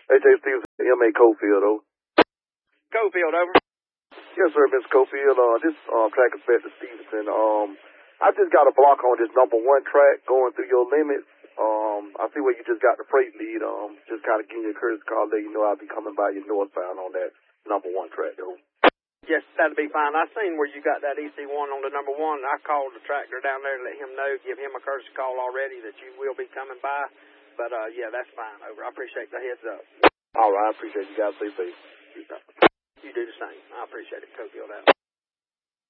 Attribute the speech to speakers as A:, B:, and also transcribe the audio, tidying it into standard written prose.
A: AJ Stevens, M.A. Cofield, though.
B: Cofield, over.
A: Yes, sir, Mr. Cofield. This track inspector Stevenson. I just got a block on this number 1 track going through your limits. I see where you just got the freight lead. Just kind of giving you a courtesy call, let you know I'll be coming by your northbound on that number 1 track, though.
B: Yes, that'll be fine. I seen where you got that EC1 on the number 1. I called the tractor down there to let him know, give him a courtesy call already that you will be coming by. But, yeah, that's fine. Over. I appreciate the heads up.
A: All right. I appreciate you guys. Stay safe.
B: You do the same. I appreciate it. Cofield out.